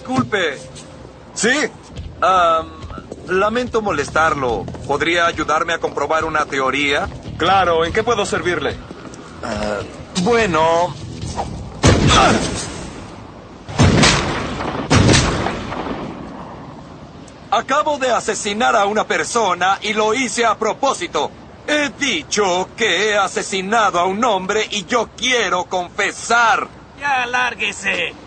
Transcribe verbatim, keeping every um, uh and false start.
Disculpe. ¿Sí? Am, lamento molestarlo. ¿Podría ayudarme a comprobar una teoría? Claro, ¿en qué puedo servirle? Bueno... Acabo de asesinar a una persona y lo hice a propósito. He dicho que he asesinado a un hombre y yo quiero confesar. Ya, lárguese.